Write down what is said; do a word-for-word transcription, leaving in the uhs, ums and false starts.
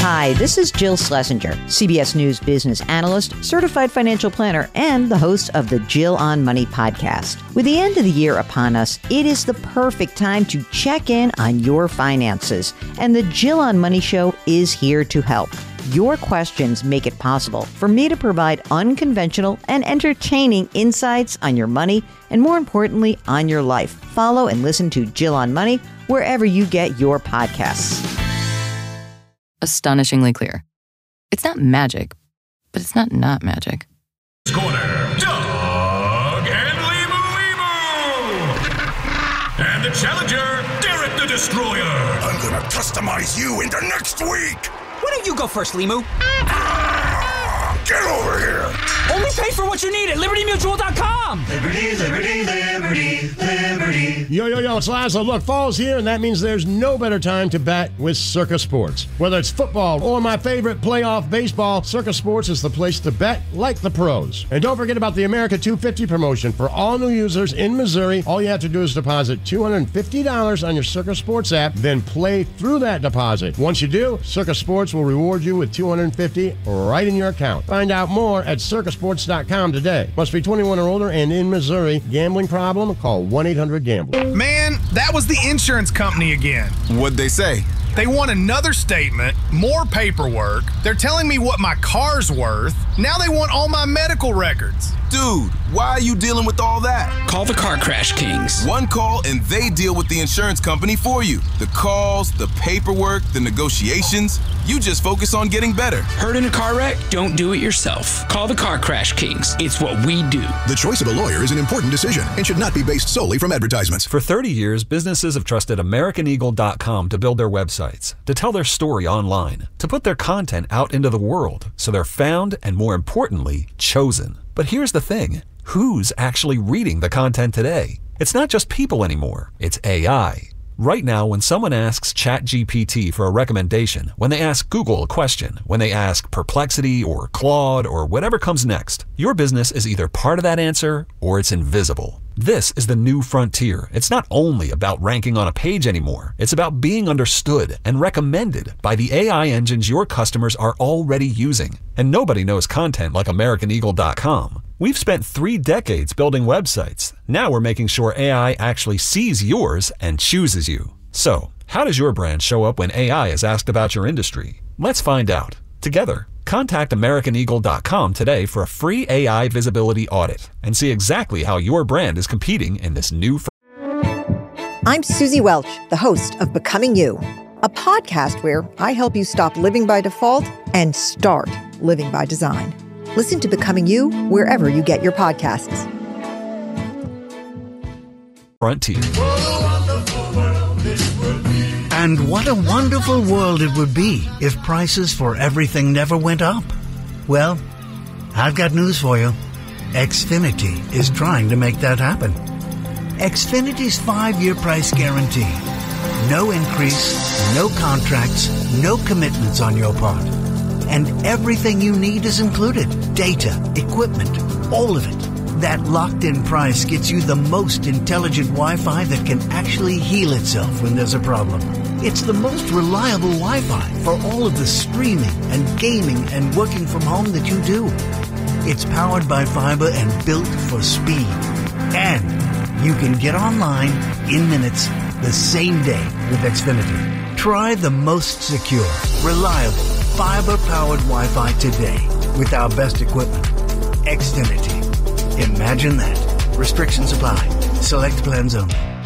Hi, this is Jill Schlesinger, C B S News business analyst, certified financial planner, and the host of the Jill on Money podcast. With the end of the year upon us, it is the perfect time to check in on your finances, and the Jill on Money show is here to help. Your questions make it possible for me to provide unconventional and entertaining insights on your money and, more importantly, on your life. Follow and listen to Jill on Money wherever you get your podcasts. Astonishingly clear. It's not magic, but it's not not magic. Corner, Doug and Limu Limu! And the challenger, Derek the Destroyer! I'm gonna customize you into next week! Why don't you go first, Limu? Ah, get over here! Only pay for what you need at Liberty Mutual dot com! Liberty, Liberty, Liberty, Liberty. Yo, yo, yo, it's Laszlo. Look, fall's here, and that means there's no better time to bet with Circa Sports. Whether it's football or my favorite playoff baseball, Circa Sports is the place to bet like the pros. And don't forget about the America two fifty promotion. For all new users in Missouri, all you have to do is deposit two hundred fifty dollars on your Circa Sports app, then play through that deposit. Once you do, Circa Sports will reward you with two hundred fifty dollars right in your account. Find out more at circa sports dot com today. Must be twenty-one or older and in Missouri. Gambling problem? Call one eight hundred gambler. Man, that was the insurance company again. What'd they say? They want another statement, more paperwork. They're telling me what my car's worth. Now they want all my medical records. Dude, why are you dealing with all that? Call the Car Crash Kings. One call and they deal with the insurance company for you. The calls, the paperwork, the negotiations. You just focus on getting better. Hurt in a car wreck? Don't do it yourself. Call the Car Crash Kings. It's what we do. The choice of a lawyer is an important decision and should not be based solely from advertisements. For thirty years, businesses have trusted American Eagle dot com to build their websites, to tell their story online, to put their content out into the world so they're found and, more importantly, chosen. But here's the thing. Who's actually reading the content today? It's not just people anymore. It's A I. Right now, when someone asks ChatGPT for a recommendation, when they ask Google a question, when they ask Perplexity or Claude or whatever comes next, your business is either part of that answer or it's invisible. This is the new frontier. It's not only about ranking on a page anymore. It's about being understood and recommended by the A I engines your customers are already using. And nobody knows content like American Eagle dot com. We've spent three decades building websites. Now we're making sure A I actually sees yours and chooses you. So, how does your brand show up when A I is asked about your industry? Let's find out. Together. Contact American Eagle dot com today for a free A I visibility audit and see exactly how your brand is competing in this new. Fr- I'm Susie Welch, the host of Becoming You, a podcast where I help you stop living by default and start living by design. Listen to Becoming You wherever you get your podcasts. Frontier. And what a wonderful world it would be if prices for everything never went up. Well, I've got news for you. Xfinity is trying to make that happen. Xfinity's five-year price guarantee. No increase, no contracts, no commitments on your part. And everything you need is included. Data, equipment, all of it. That locked-in price gets you the most intelligent Wi-Fi that can actually heal itself when there's a problem. It's the most reliable Wi-Fi for all of the streaming and gaming and working from home that you do. It's powered by fiber and built for speed. And you can get online in minutes the same day with Xfinity. Try the most secure, reliable, fiber-powered Wi-Fi today with our best equipment. Xfinity. Imagine that. Restrictions apply. Select plans only.